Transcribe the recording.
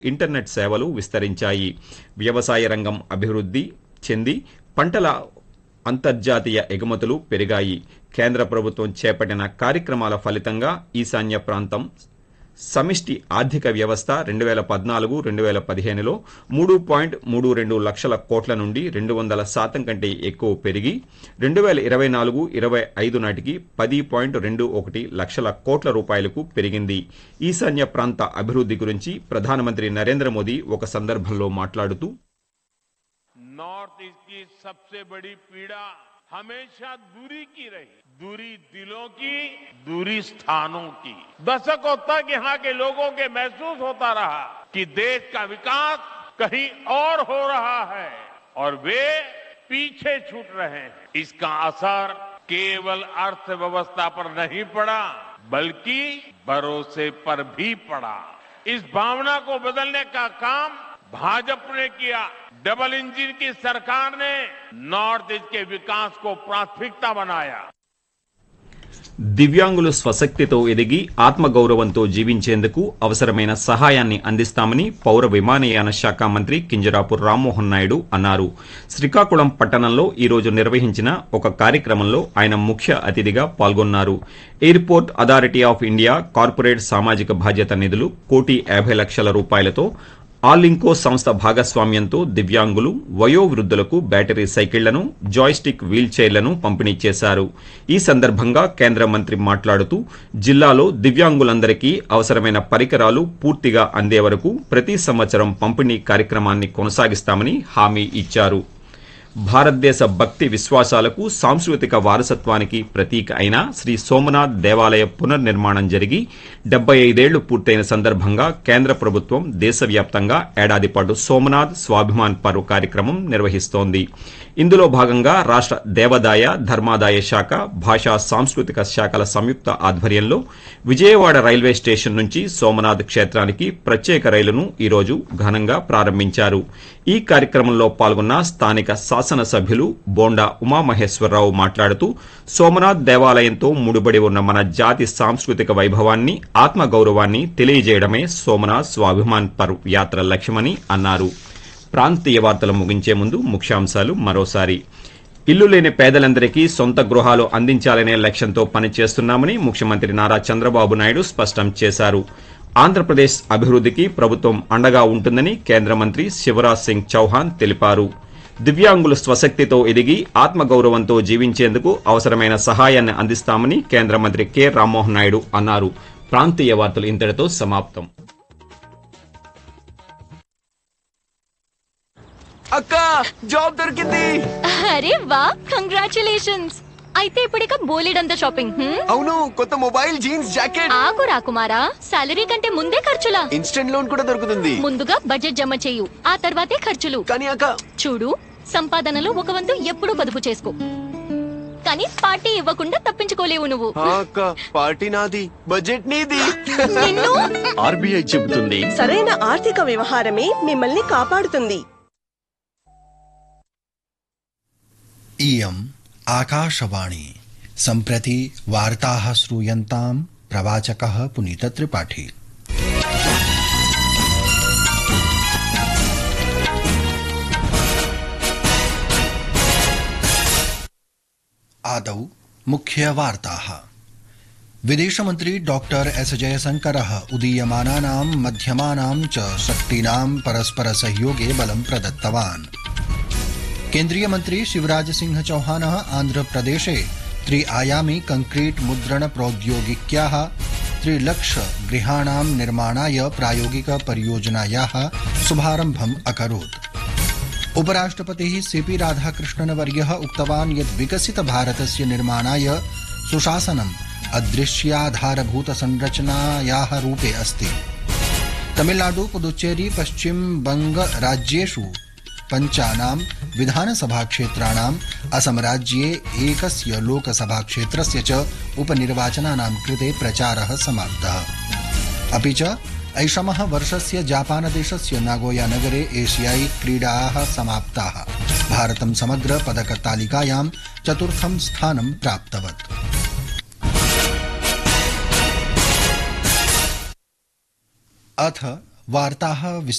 Internet సేవలు విస్తరించాయి. వ్యవసాయ రంగం అభివృద్ధి చెంది పంటల అంతర్జాతీయ ఎగుమతులు పెరిగాయి. కేంద్ర ప్రభుత్వం చేపట్టిన కార్యక్రమాల ఫలితంగా ఈశాన్య ప్రాంతం సమిష్టి ఆర్థిక వ్యవస్థ 2014-2015లో 3.32 లక్షల కోట్ల నుండి 200% కంటే ఎక్కువ పెరిగి 2024-25 నాటికి 10.21 లక్షల కోట్ల రూపాయలకు పెరిగింది. ఈశాన్య ప్రాంత అభివృద్ధి గురించి ప్రధానమంత్రి నరేంద్ర మోదీ ఒక సందర్భంలో మాట్లాడుతూ नॉर्थ ईस्ट की सबसे बड़ी पीड़ा हमेशा दूरी की रही, दूरी दिलों की, दूरी स्थानों की। दशकों तक यहाँ के लोगों के महसूस होता रहा कि देश का विकास कहीं और हो रहा है और वे पीछे छूट रहे हैं। इसका असर केवल अर्थव्यवस्था पर नहीं पड़ा बल्कि भरोसे पर भी पड़ा। इस भावना को बदलने का काम भाजपा ने किया। डबल इंजन की सरकार ने नॉर्थ ईस्ट के विकास को प्राथमिकता बनाया। దివ్యాంగులు స్వశక్తితో ఎదిగి ఆత్మగౌరవంతో జీవించేందుకు అవసరమైన సహాయాన్ని అందిస్తామని పౌర విమానయాన శాఖ మంత్రి కింజరాపు రామ్మోహన్ నాయుడు అన్నారు. శ్రీకాకుళం పట్టణంలో ఈరోజు నిర్వహించిన ఒక కార్యక్రమంలో ఆయన ముఖ్య అతిథిగా పాల్గొన్నారు. Airport authority of India corporate సామాజిక బాధ్యత నిధులు 1,50,00,000 రూపాయలతో ఆలింకో సంస్థ భాగస్వామ్యంతో దివ్యాంగులు, వయోవృద్ధులకు బ్యాటరీ సైకిళ్లను, జాయ్స్టిక్ వీల్ చైర్లను పంపిణీ చేశారు. ఈ సందర్భంగా కేంద్ర మంత్రి మాట్లాడుతూ జిల్లాలో దివ్యాంగులందరికీ అవసరమైన పరికరాలు పూర్తిగా అందే వరకు ప్రతి సంవత్సరం పంపిణీ కార్యక్రమాన్ని కొనసాగిస్తామని హామీ ఇచ్చారు. భారతదేశ భక్తి విశ్వాసాలకు సాంస్కృతిక వారసత్వానికి ప్రతీక అయిన శ్రీ సోమనాథ్ దేవాలయ పునర్నిర్మాణం జరిగి 75 ఏళ్లు పూర్తయిన సందర్భంగా కేంద్ర ప్రభుత్వం దేశవ్యాప్తంగా ఏడాది పాటు సోమనాథ్ స్వాభిమాన్ పర్వ్ కార్యక్రమం నిర్వహిస్తోంది. ఇందులో భాగంగా రాష్ట్ర దేవాదాయ ధర్మాదాయ శాఖ, భాషా సాంస్కృతిక శాఖల సంయుక్త ఆధ్వర్యంలో విజయవాడ రైల్వే స్టేషన్ నుంచి సోమనాథ్ క్షేత్రానికి ప్రత్యేక రైలును ఈరోజు ఘనంగా ప్రారంభించారు. ఈ కార్యక్రమంలో పాల్గొన్న స్థానిక శాసనసభ్యులు బోండా ఉమామహేశ్వరరావు మాట్లాడుతూ సోమనాథ్ దేవాలయంతో ముడిపడి ఉన్న మన జాతి సాంస్కృతిక వైభవాన్ని, ఆత్మగౌరవాన్ని తెలియజేయడమే సోమనాథ్ స్వాభిమాన్ పర్వ్ యాత్ర లక్ష్యమని అన్నారు. ప్రాంతీయ వార్తలు ముగించే ముందు ముఖ్యాంశాలు మరోసారి. ఇల్లు లేని పేదలందరికీ సొంత గృహాలు అందించాలనే లక్ష్యంతో పనిచేస్తున్నామని ముఖ్యమంత్రి నారా చంద్రబాబు నాయుడు స్పష్టం చేశారు. ఆంధ్రప్రదేశ్ అభివృద్ధికి ప్రభుత్వం అండగా ఉంటుందని కేంద్ర మంత్రి శివరాజ్ సింగ్ చౌహాన్ తెలిపారు. దివ్యాంగులు స్వశక్తితో ఎదిగి ఆత్మగౌరవంతో జీవించేందుకు అవసరమైన సహాయాన్ని అందిస్తామని కేంద్ర మంత్రి కె రామ్మోహన్ నాయుడు అన్నారు. ప్రాంతీయ వార్తలు ఇంతటితో సమాప్తం. అక్క జాబ్ దొరికింది. అరే వా, కంగ్రాచులేషన్స్. అయితే ఇప్పుడిక బోలెడంత షాపింగ్. అవును, కొత్త మొబైల్, జీన్స్, జాకెట్. ఆగు రాకుమారా, సాలరీ కంటే ముందే ఖర్చులా? ఇన్స్టెంట్ లోన్ కూడా దొరుకుతుంది. ముందుగా బడ్జెట్ జమ చేయు, ఆ తర్వాతే ఖర్చులు. కానీ అక్క చూడు, సంపాదనలో ఒక వంతు ఎప్పుడూ పొదుపు చేసుకో, కానీ పార్టీ ఇవ్వకుండా తప్పించుకోలేవు నువ్వు. అక్క పార్టీ నాది, బడ్జెట్ నీది. నిన్ను ఆర్బీఐ చెబుతుంది, సరైన ఆర్థిక వ్యవహారమే మిమ్మల్ని కాపాడుతుంది. इयम् आकाशवाणी सम्प्रति वार्ताः श्रूयन्ताम् प्रवाचकः पुनीत त्रिपाठी। आदौ मुख्यवार्ताः। विदेशमन्त्री डॉक्टर एस जयशंकरः उदीयमानानां मध्यमानां च शक्तीनां परस्परसहयोगे बलं प्रदत्तवान्। केन्द्रीय मंत्री शिवराज सिंह चौहान आंध्र प्रदेशे 3-आयामी कंक्रीट मुद्रण प्रौद्योगिक्याः 3 लाख गृहाणां निर्माणाय प्रायोगिक परियोजनायाः शुभारम्भम् अकरोत्। उपराष्ट्रपतिः सीपी राधाकृष्णन् वर्यः उक्तवान् यत् विकसित भारतस्य निर्माणाय सुशासनम् अदृश्याधारभूत संरचनायाः रूपे अस्ति। तमिलनाडु, पुदुच्चेरी, पश्चिम बंग राज्येषु 5 विधानसभा क्षेत्राणाम्, असम राज्ये 1 लोकसभा क्षेत्रस्य च उपनिर्वाचनानां कृते प्रचारः समाप्तः। अपि च ऐषमः वर्षस्य जापानदेशस्य नागोया नगरे एशियाई क्रीडाः समाप्ताः। भारतं समग्र पदकतालिकायां 4थं स्थानं प्राप्तवत्। अथ वार्ताः